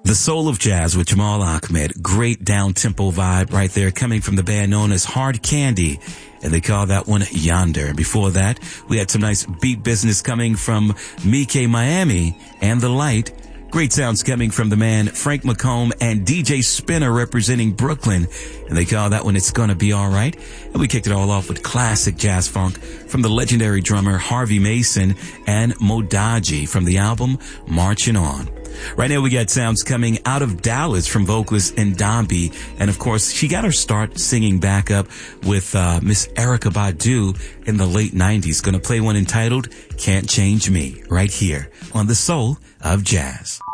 The Soul of Jazz with Jamal Ahmed. Great down-tempo vibe right there coming from the band known as Hard Candy. And they call that one Yonder. And before that, we had some nice beat business coming from Mike Miami and The Light. Great sounds coming from the man Frank McComb and DJ Spinner representing Brooklyn. And they call that one It's Gonna Be Alright. And we kicked it all off with classic jazz funk from the legendary drummer Harvey Mason and Modaji from the album Marching On. Right now we got sounds coming out of Dallas from vocalist Ndombi. And of course, she got her start singing back up with Miss Erykah Badu in the late 90s. Gonna play one entitled Can't Change Me right here on The Soul of Jazz.